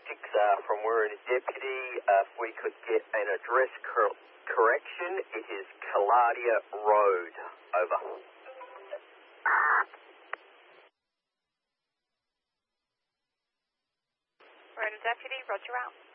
from Wirrn Deputy. If we could get an address correction, it is Kalardia Road. Over. Wirrn Deputy, roger out.